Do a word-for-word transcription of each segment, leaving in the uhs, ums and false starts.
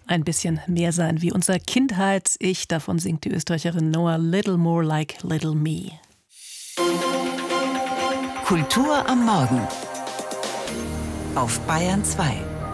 ein bisschen mehr sein wie unser Kindheits-Ich. Davon singt die Österreicherin Noah Little More Like Little Me. Kultur am Morgen auf Bayern zwei.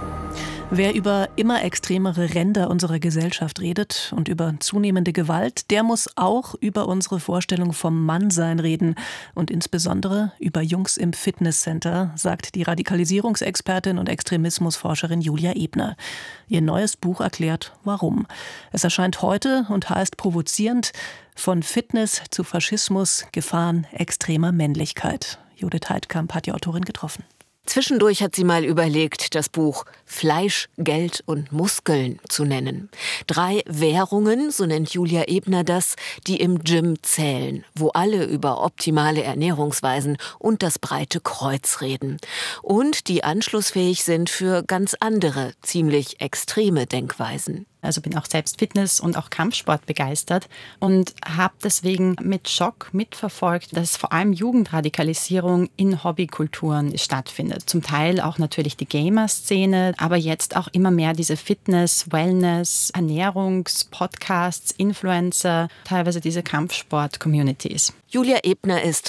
Wer über immer extremere Ränder unserer Gesellschaft redet und über zunehmende Gewalt, der muss auch über unsere Vorstellung vom Mannsein reden und insbesondere über Jungs im Fitnesscenter, sagt die Radikalisierungsexpertin und Extremismusforscherin Julia Ebner. Ihr neues Buch erklärt, warum. Es erscheint heute und heißt provozierend: Von Fitness zu Faschismus, Gefahren extremer Männlichkeit. Judith Heidkamp hat die Autorin getroffen. Zwischendurch hat sie mal überlegt, das Buch Fleisch, Geld und Muskeln zu nennen. Drei Währungen, so nennt Julia Ebner das, die im Gym zählen, wo alle über optimale Ernährungsweisen und das breite Kreuz reden. Und die anschlussfähig sind für ganz andere, ziemlich extreme Denkweisen. Also bin auch selbst Fitness- und auch Kampfsport begeistert und habe deswegen mit Schock mitverfolgt, dass vor allem Jugendradikalisierung in Hobbykulturen stattfindet. Zum Teil auch natürlich die Gamer-Szene, aber jetzt auch immer mehr diese Fitness-, Wellness-, Ernährungs-, Podcasts, Influencer, teilweise diese Kampfsport-Communities. Julia Ebner ist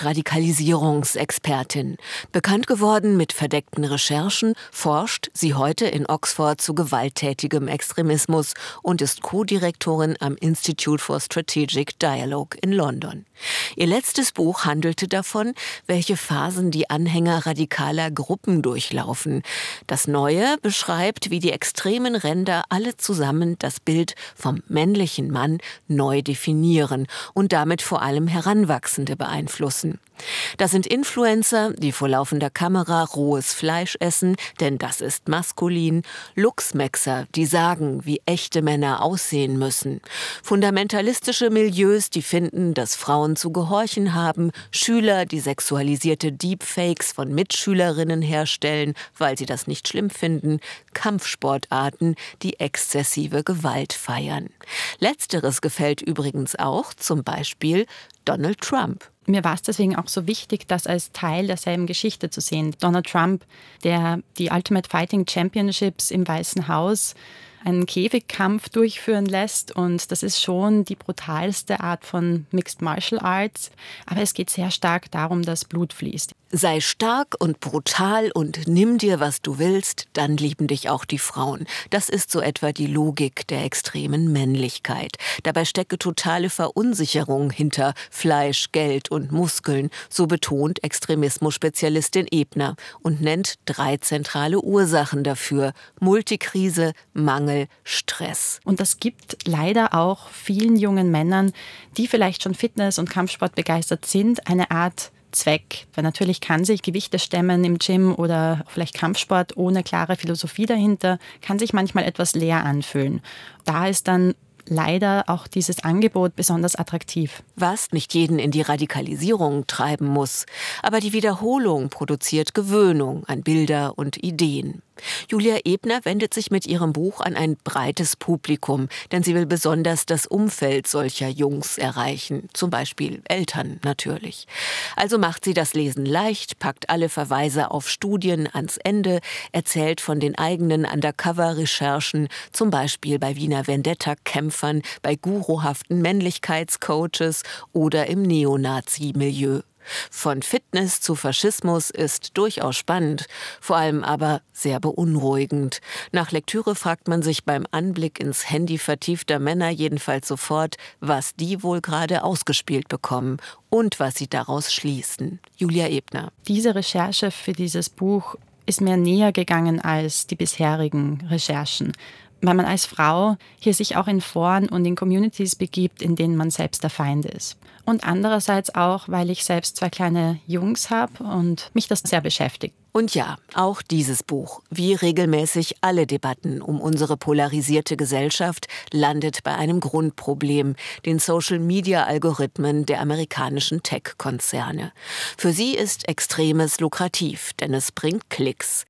Radikalisierungsexpertin. Bekannt geworden mit verdeckten Recherchen, forscht sie heute in Oxford zu gewalttätigem Extremismus und ist Co-Direktorin am Institute for Strategic Dialogue in London. Ihr letztes Buch handelte davon, welche Phasen die Anhänger radikaler Gruppen durchlaufen. Das neue beschreibt, wie die extremen Ränder alle zusammen das Bild vom männlichen Mann neu definieren und damit vor allem Heranwachsende beeinflussen. Das sind Influencer, die vor laufender Kamera rohes Fleisch essen, denn das ist maskulin. Luchsmexer, die sagen, wie echte Männer aussehen müssen. Fundamentalistische Milieus, die finden, dass Frauen zu gehorchen haben. Schüler, die sexualisierte Deepfakes von Mitschülerinnen herstellen, weil sie das nicht schlimm finden. Kampfsportarten, die exzessive Gewalt feiern. Letzteres gefällt übrigens auch, zum Beispiel Donald Trump. Mir war es deswegen auch so wichtig, das als Teil derselben Geschichte zu sehen. Donald Trump, der die Ultimate Fighting Championships im Weißen Haus einen Käfigkampf durchführen lässt, und das ist schon die brutalste Art von Mixed Martial Arts, aber es geht sehr stark darum, dass Blut fließt. Sei stark und brutal und nimm dir, was du willst, dann lieben dich auch die Frauen. Das ist so etwa die Logik der extremen Männlichkeit. Dabei stecke totale Verunsicherung hinter Fleisch, Geld und Muskeln, so betont Extremismus-Spezialistin Ebner und nennt drei zentrale Ursachen dafür: Multikrise, Mangel, Stress. Und das gibt leider auch vielen jungen Männern, die vielleicht schon Fitness- und Kampfsport begeistert sind, eine Art Zweck. Weil natürlich kann sich Gewichte stemmen im Gym oder vielleicht Kampfsport ohne klare Philosophie dahinter, kann sich manchmal etwas leer anfühlen. Da ist dann leider auch dieses Angebot besonders attraktiv. Was nicht jeden in die Radikalisierung treiben muss. Aber die Wiederholung produziert Gewöhnung an Bilder und Ideen. Julia Ebner wendet sich mit ihrem Buch an ein breites Publikum, denn sie will besonders das Umfeld solcher Jungs erreichen, zum Beispiel Eltern natürlich. Also macht sie das Lesen leicht, packt alle Verweise auf Studien ans Ende, erzählt von den eigenen Undercover-Recherchen, zum Beispiel bei Wiener Vendetta-Kämpfern, bei guruhaften Männlichkeitscoaches oder im Neonazi-Milieu. Von Fitness zu Faschismus ist durchaus spannend, vor allem aber sehr beunruhigend. Nach Lektüre fragt man sich beim Anblick ins Handy vertiefter Männer jedenfalls sofort, was die wohl gerade ausgespielt bekommen und was sie daraus schließen. Julia Ebner. Diese Recherche für dieses Buch ist mir näher gegangen als die bisherigen Recherchen, weil man als Frau hier sich auch in Foren und in Communities begibt, in denen man selbst der Feind ist. Und andererseits auch, weil ich selbst zwei kleine Jungs habe und mich das sehr beschäftigt. Und ja, auch dieses Buch, wie regelmäßig alle Debatten um unsere polarisierte Gesellschaft, landet bei einem Grundproblem, den Social-Media-Algorithmen der amerikanischen Tech-Konzerne. Für sie ist Extremes lukrativ, denn es bringt Klicks.